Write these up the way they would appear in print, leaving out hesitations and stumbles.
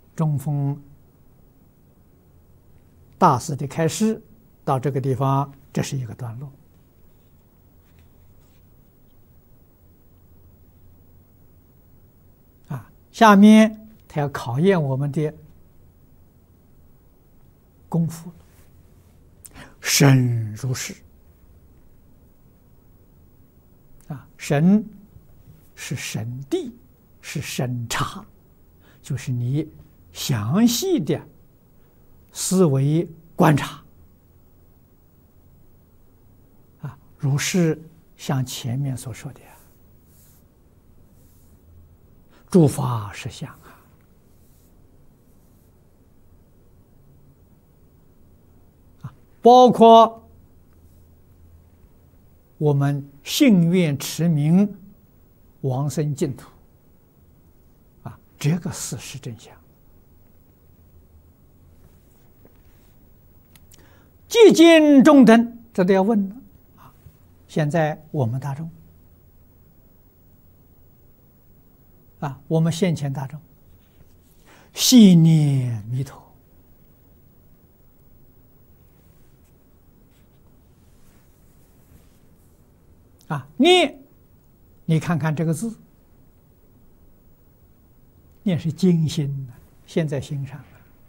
中峰大师的开示到这个地方，这是一个段落。下面他要考验我们的功夫，审如是。审是审谛，是审查，就是你详细的思维观察。如是像前面所说的，诸法实相包括我们信愿持名往生净土这个事实真相。寂静中等，这都要问了。现在我们大众我们现前大众细念弥陀，念，你看看这个字，念是精心的，现在心上了。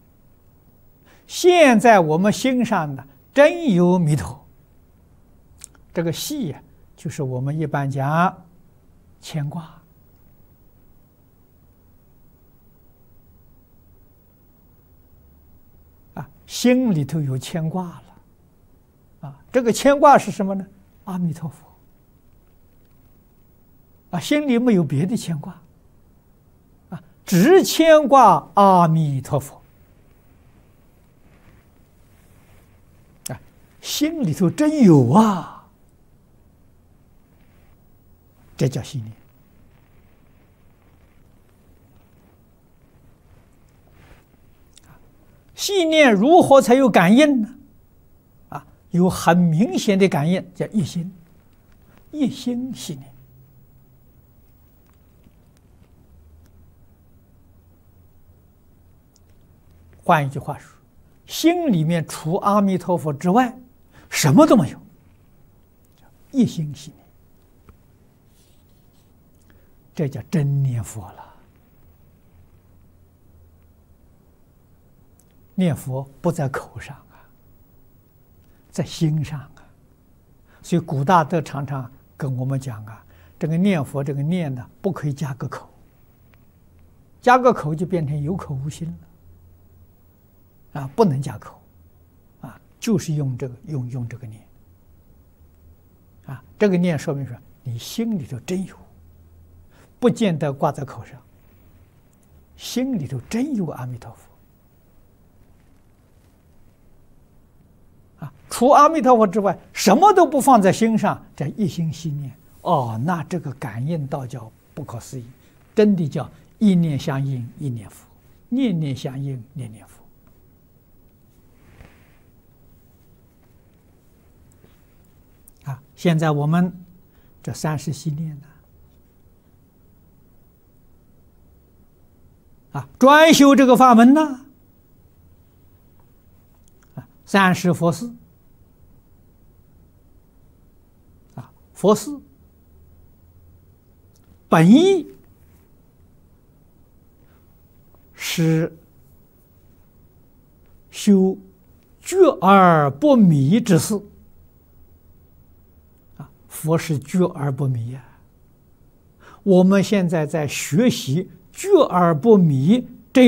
现在我们心上的真有弥陀。这个系就是我们一般讲牵挂。心里头有牵挂了，这个牵挂是什么呢？阿弥陀佛，心里没有别的牵挂，只牵挂阿弥陀佛，心里头真有这叫信念。信念如何才有感应呢？有很明显的感应，叫一心，一心信念。换一句话说，心里面除阿弥陀佛之外，什么都没有，一心信念，这叫真念佛了。念佛不在口上在心上所以古大德常常跟我们讲这个念佛这个念呢，不可以加个口，加个口就变成有口无心了不能加口就是用这个用这个念这个念说明说你心里头真有，不见得挂在口上，心里头真有阿弥陀佛。除阿弥陀佛之外，什么都不放在心上，这一心信念，那这个感应道叫不可思议，真的叫一念相应一念佛，念念相应念念佛。现在我们这30系念专修这个法门呢，30佛事。佛事本意是修觉而不迷之事佛是觉而不迷我们现在在学习觉而不迷